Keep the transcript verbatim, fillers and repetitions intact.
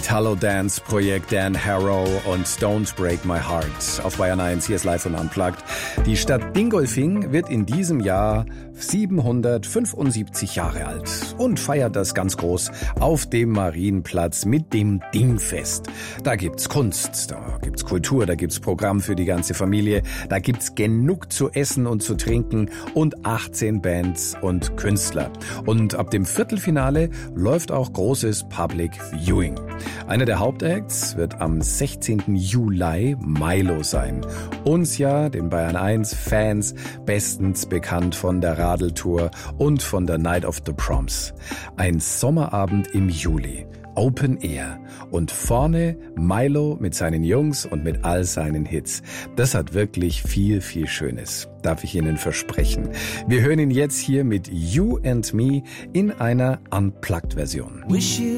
Italo-Dance-Projekt Dan Harrow und Don't Break My Heart auf Bayern eins. Hier ist live und unplugged. Die Stadt Dingolfing wird in diesem Jahr siebenhundertfünfundsiebzig Jahre alt und feiert das ganz groß auf dem Marienplatz mit dem Dingfest. Da gibt's Kunst, da gibt's Kultur, da gibt's Programm für die ganze Familie, da gibt's genug zu essen und zu trinken und achtzehn Bands und Künstler. Und ab dem Viertelfinale läuft auch großes Public Viewing. Einer der Hauptacts wird am sechzehnten Juli Milo sein. Uns ja, den Bayern eins Fans, bestens bekannt von der Radeltour und von der Night of the Proms. Ein Sommerabend im Juli. Open Air. Und vorne Milo mit seinen Jungs und mit all seinen Hits. Das hat wirklich viel, viel Schönes. Darf ich Ihnen versprechen. Wir hören ihn jetzt hier mit You and Me in einer Unplugged-Version.